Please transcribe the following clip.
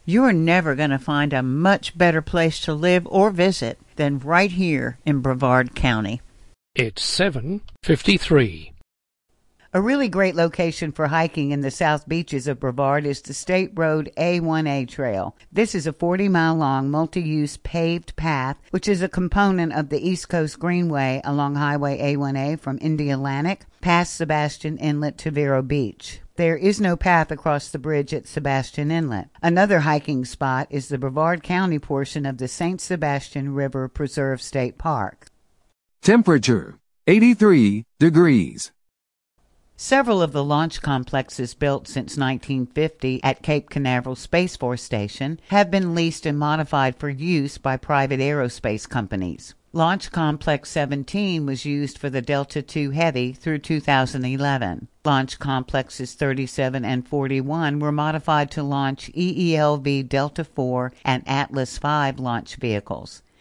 You're never going to find a much better place to live or visit than right here in Brevard County. It's 7:53. A really great location for hiking in the South Beaches of Brevard is the State Road A1A Trail. This is a 40-mile-long multi-use paved path, which is a component of the East Coast Greenway along Highway A1A from Indialantic past Sebastian Inlet to Vero Beach. There is no path across the bridge at Sebastian Inlet. Another hiking spot is the Brevard County portion of the St. Sebastian River Preserve State Park. Temperature, 83 degrees. Several of the launch complexes built since 1950 at Cape Canaveral Space Force Station have been leased and modified for use by private aerospace companies. Launch Complex 17 was used for the Delta II Heavy through 2011. Launch Complexes 37 and 41 were modified to launch EELV Delta IV and Atlas V launch vehicles.